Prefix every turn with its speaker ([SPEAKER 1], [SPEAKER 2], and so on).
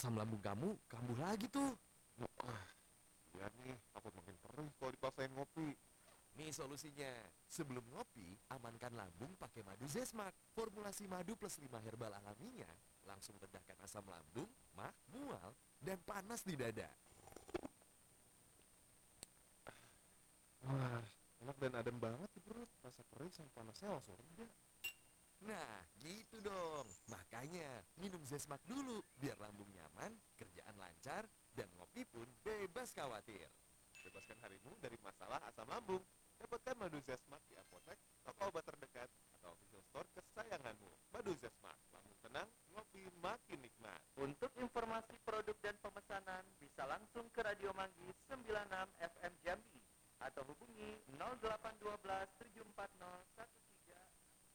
[SPEAKER 1] asam lambung kamu kambuh lagi tuh.
[SPEAKER 2] Ah, iya nih, takut makin perih kalau dipaksain ngopi.
[SPEAKER 1] Nih solusinya. Sebelum ngopi, amankan lambung pakai madu Zesmak. Formulasi madu plus 5 herbal alaminya langsung rendahkan asam lambung, mual, dan panas di dada.
[SPEAKER 2] Wah, enak dan adem banget di perut. Rasa perih sama panasnya langsung reda.
[SPEAKER 1] Nah, gitu dong. Makanya, minum Zesmak dulu biar lambung nyaman, kerjaan lancar, dan ngopi pun bebas khawatir.
[SPEAKER 2] Bebaskan harimu dari masalah asam lambung. Dapatkan madu Zesmat di